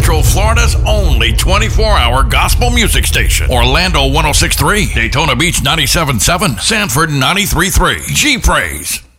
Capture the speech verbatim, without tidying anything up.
Central Florida's only twenty-four hour gospel music station. Orlando one oh six point three, Daytona Beach ninety-seven point seven, Sanford ninety-three point three. G Praise.